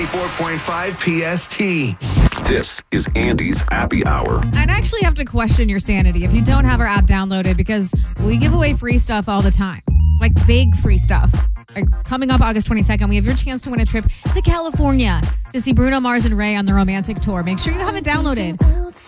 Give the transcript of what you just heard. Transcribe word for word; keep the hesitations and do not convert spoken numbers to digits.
ninety-four point five P S T. This is Andy's Happy Hour. I'd actually have to question your sanity if you don't have our app downloaded, because we give away free stuff all the time. Like big free stuff. Like coming up August twenty-second, we have your chance to win a trip to California to see Bruno Mars and Ray on the Romantic Tour. Make sure you have it downloaded.